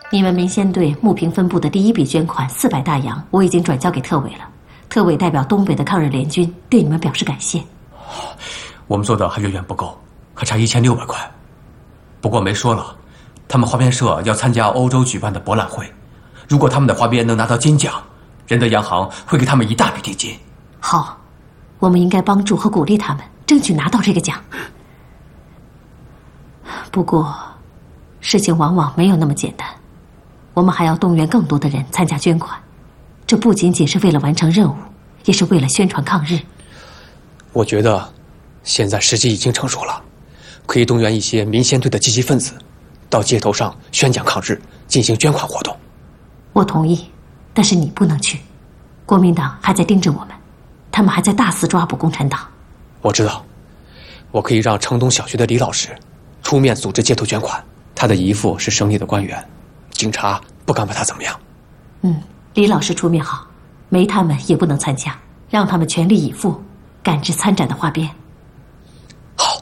你们民先队牟平分部的第一笔捐款400大洋，我已经转交给特委了。特委代表东北的抗日联军对你们表示感谢。 我们做的还远远不够，还差1600块。不过没说了，他们花边社要参加欧洲举办的博览会，如果他们的花边能拿到金奖，仁德洋行会给他们一大笔定金。 好，我们应该帮助和鼓励他们，争取拿到这个奖。不过，事情往往没有那么简单，我们还要动员更多的人参加捐款。这不仅仅是为了完成任务，也是为了宣传抗日。 我觉得，现在时机已经成熟了，可以动员一些民先队的积极分子，到街头上宣讲抗日，进行捐款活动。 我同意，但是你不能去。国民党还在盯着我们，他们还在大肆抓捕共产党。 我知道，我可以让城东小学的李老师出面组织街头捐款。他的姨父是省里的官员，警察不敢把他怎么样。 李老师出面好，没他们也不能参加，让他们全力以赴赶制参展的花边。 好。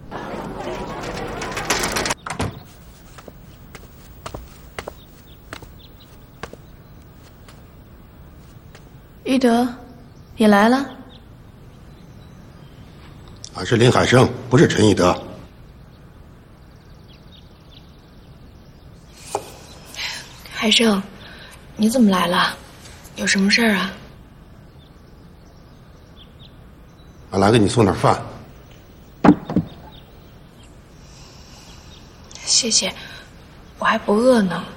玉德，也来了。 俺是林海生，不是陈义德。 海生，你怎么来了？有什么事儿啊？ 俺来给你送点饭。 谢谢，我还不饿呢。